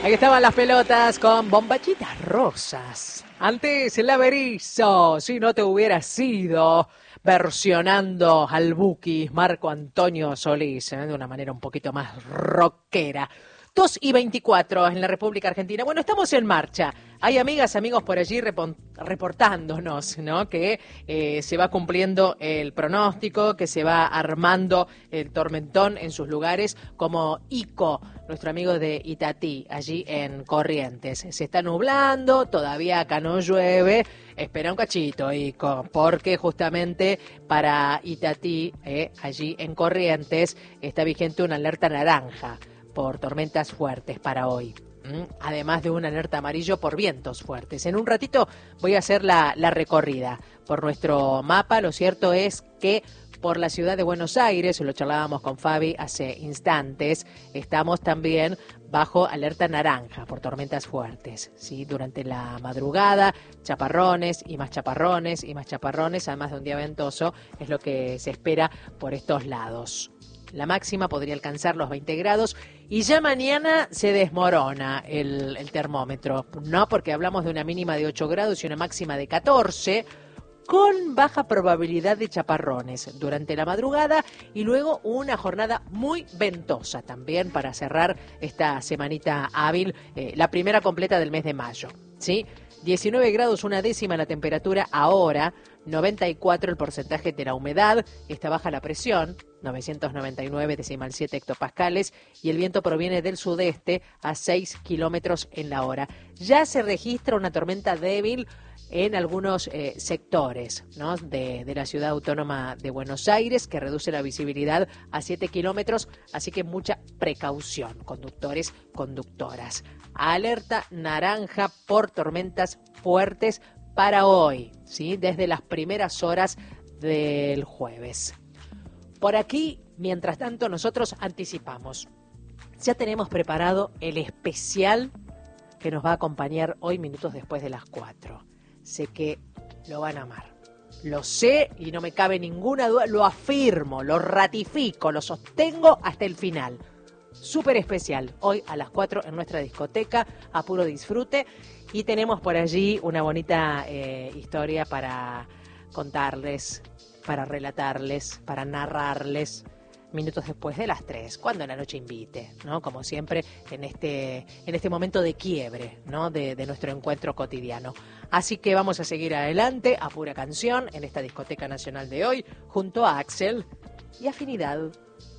Ahí estaban las pelotas con bombachitas rosas. Antes el Averizo, si no te hubiera sido, versionando al Buki Marco Antonio Solís, de una manera un poquito más rockera. 2:24 en la República Argentina. Bueno, estamos en marcha. Hay amigas, amigos por allí reportándonos, ¿no? Que se va cumpliendo el pronóstico, que se va armando el tormentón en sus lugares, como Ico, nuestro amigo de Itatí, allí en Corrientes. Se está nublando, todavía acá no llueve. Espera un cachito, Ico, porque justamente para Itatí, allí en Corrientes, está vigente una alerta naranja por tormentas fuertes para hoy. Además de una alerta amarillo por vientos fuertes. En un ratito voy a hacer la recorrida por nuestro mapa. Lo cierto es que por la ciudad de Buenos Aires, lo charlábamos con Fabi hace instantes, estamos también bajo alerta naranja por tormentas fuertes, ¿sí? Durante la madrugada, chaparrones y más chaparrones y más chaparrones, además de un día ventoso, es lo que se espera por estos lados. La máxima podría alcanzar los 20 grados y ya mañana se desmorona el termómetro, ¿no? Porque hablamos de una mínima de 8 grados y una máxima de 14, con baja probabilidad de chaparrones durante la madrugada y luego una jornada muy ventosa también para cerrar esta semanita hábil, la primera completa del mes de mayo, ¿sí? 19 grados, una décima la temperatura ahora, 94 el porcentaje de la humedad, está baja la presión, 999,7 hectopascales, y el viento proviene del sudeste a 6 kilómetros en la hora. Ya se registra una tormenta débil en algunos sectores, ¿no? de la ciudad autónoma de Buenos Aires, que reduce la visibilidad a 7 kilómetros, así que mucha precaución, conductores, conductoras. Alerta naranja por tormentas fuertes para hoy, ¿sí? Desde las primeras horas del jueves. Por aquí, mientras tanto, nosotros anticipamos. Ya tenemos preparado el especial que nos va a acompañar hoy minutos después de las 4. Sé que lo van a amar. Lo sé y no me cabe ninguna duda, lo afirmo, lo ratifico, lo sostengo hasta el final. Súper especial, hoy a las 4 en nuestra discoteca, a puro disfrute, y tenemos por allí una bonita historia para contarles, para relatarles, para narrarles minutos después de las 3, cuando la noche invite, ¿no? Como siempre en este momento de quiebre, ¿no? de nuestro encuentro cotidiano. Así que vamos a seguir adelante a pura canción en esta discoteca nacional de hoy, junto a Axel y Afinidad.